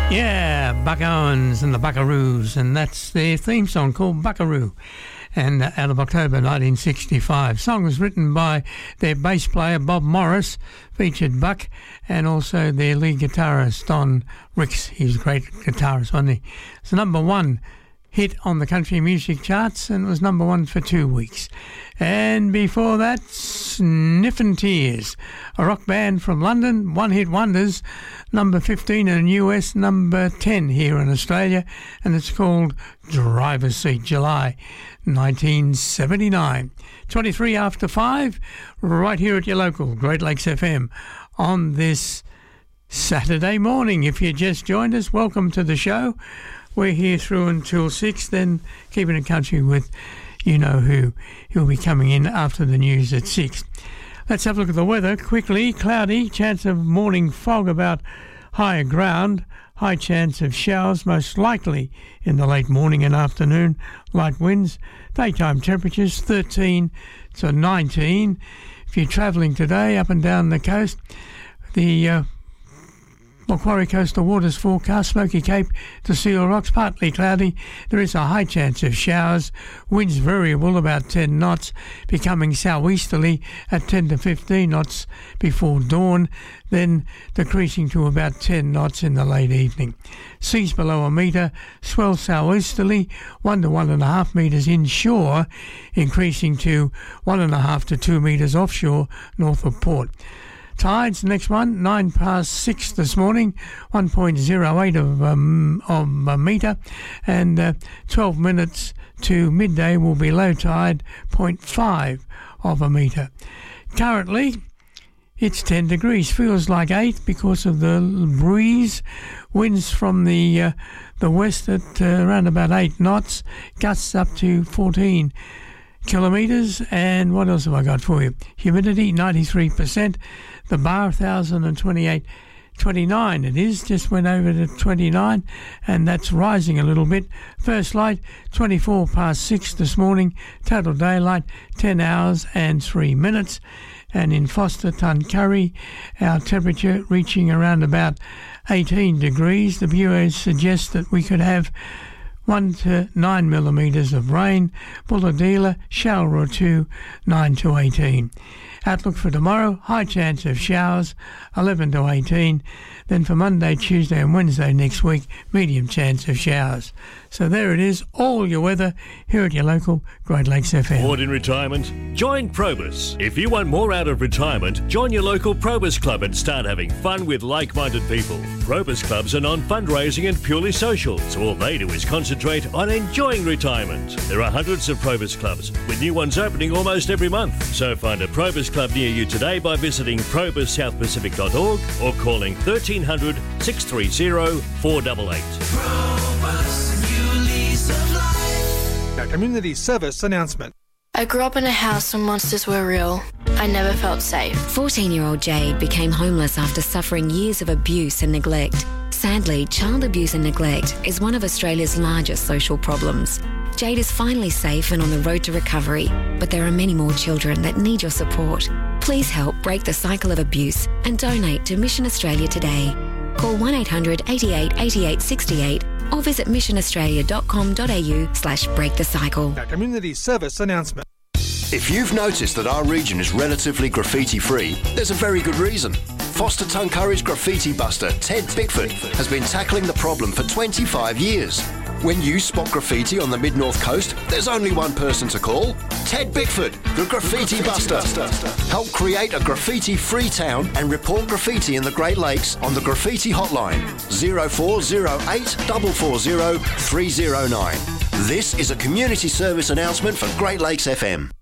Yeah, Buck Owens and the Buckaroos, and that's their theme song called Buckaroo, and out of October 1965. Song was written by their bass player Bob Morris, featured Buck, and also their lead guitarist Don Ricks. He was a great guitarist, wasn't he? It's the number one hit on the country music charts, and it was number one for 2 weeks. And before that, Sniffin' Tears, a rock band from London, one-hit wonders, number 15 in the US, number 10 here in Australia, and it's called Driver's Seat, July 1979. 23 after 5, right here at your local Great Lakes FM on this Saturday morning. If you just joined us, welcome to the show. We're here through until 6, then keeping it country with you know who. He'll be coming in after the news at 6. Let's have a look at the weather quickly. Cloudy, chance of morning fog about higher ground, high chance of showers, most likely in the late morning and afternoon, light winds, daytime temperatures 13 to 19. If you're travelling today up and down the coast, the Macquarie Coastal Waters forecast, Smoky Cape to Seal Rocks, partly cloudy. There is a high chance of showers. Winds variable about 10 knots, becoming southeasterly at 10 to 15 knots before dawn, then decreasing to about 10 knots in the late evening. Seas below a metre, swell southeasterly, 1 to 1.5 metres inshore, increasing to 1.5 to 2 metres offshore north of port. Tides, next one, 9 past 6 this morning, 1.08 of a metre, and 12 minutes to midday will be low tide, 0.5 of a metre. Currently, it's 10 degrees, feels like 8 because of the breeze, winds from the west at around about 8 knots, gusts up to 14 kilometres, and what else have I got for you? Humidity 93%, the bar 1,028.29 it is, just went over to 29, and that's rising a little bit. First light 24 past 6 this morning, total daylight 10 hours and 3 minutes, and in Foster Tuncurry our temperature reaching around about 18 degrees. The Bureau suggests that we could have 1 to 9 millimetres of rain. Bulladila, Shalra 2, 9 to 18. Outlook for tomorrow, high chance of showers, 11 to 18. Then for Monday, Tuesday and Wednesday next week, medium chance of showers. So there it is, all your weather here at your local Great Lakes FM. Bored in retirement? Join Probus. If you want more out of retirement, join your local Probus Club and start having fun with like-minded people. Probus Clubs are non-fundraising and purely social, so all they do is concentrate on enjoying retirement. There are hundreds of Probus Clubs, with new ones opening almost every month. So find a Probus Club near you today by visiting probussouthpacific.org or calling 1300 630 488. Probus, new lease of life. A community service announcement. I grew up in a house where monsters were real. I never felt safe. 14-year-old Jade became homeless after suffering years of abuse and neglect. Sadly, child abuse and neglect is one of Australia's largest social problems. Jade is finally safe and on the road to recovery, but there are many more children that need your support. Please help break the cycle of abuse and donate to Mission Australia today. Call 1800 88 88 68 or visit missionaustralia.com.au/breakthecycle. A community service announcement. If you've noticed that our region is relatively graffiti-free, there's a very good reason. Foster Tuncurry's graffiti buster, Ted Bickford, has been tackling the problem for 25 years. When you spot graffiti on the mid-north coast, there's only one person to call. Ted Bickford, the Graffiti Buster. Help create a graffiti-free town and report graffiti in the Great Lakes on the Graffiti Hotline, 0408 440 309. This is a community service announcement for Great Lakes FM.